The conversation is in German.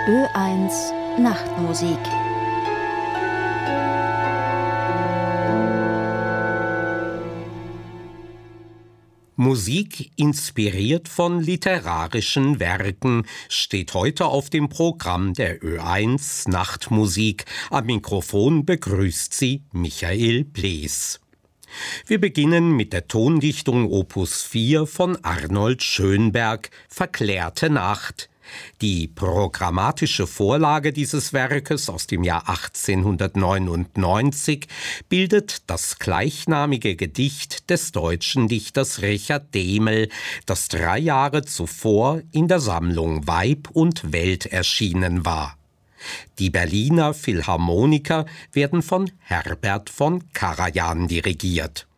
Ö1 Nachtmusik. Musik inspiriert von literarischen Werken steht heute auf dem Programm der Ö1 Nachtmusik. Am Mikrofon begrüßt sie Michael Plees. Wir beginnen mit der Tondichtung Opus 4 von Arnold Schönberg, Verklärte Nacht. Die programmatische Vorlage dieses Werkes aus dem Jahr 1899 bildet das gleichnamige Gedicht des deutschen Dichters Richard Dehmel, das 3 Jahre zuvor in der Sammlung Weib und Welt erschienen war. Die Berliner Philharmoniker werden von Herbert von Karajan dirigiert.